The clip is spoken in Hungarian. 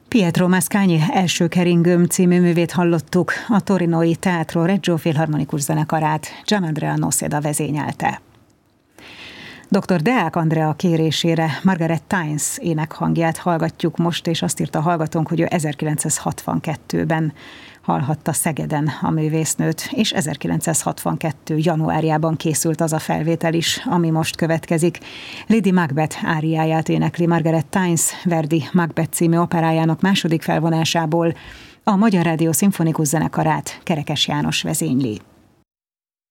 Pietro Mascagni első keringőm című művét hallottuk, a torinói Teatro Regio Filharmonikus zenekarát Gianandrea Noseda vezényelte. Dr. Deák Andrea kérésére Margaret Tynes énekhangját hallgatjuk most, és azt írta a hallgatónk, hogy ő 1962-ben hallhatta Szegeden a művésznőt, és 1962. januárjában készült az a felvétel is, ami most következik. Lady Macbeth áriáját énekli Margaret Tynes, Verdi Macbeth című operájának második felvonásából, a Magyar Rádió Szimfonikus Zenekarát Kerekes János vezényli.